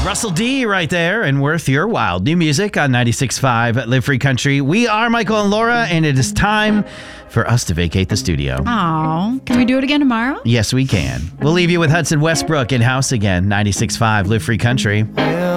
Russell D right there, and Worth Your While. New music on 96.5 Live Free Country. We are Michael and Laura, and it is time for us to vacate the studio. Aw, can we do it again tomorrow? Yes, we can. We'll leave you with Hudson Westbrook in-house again, 96.5 Live Free Country.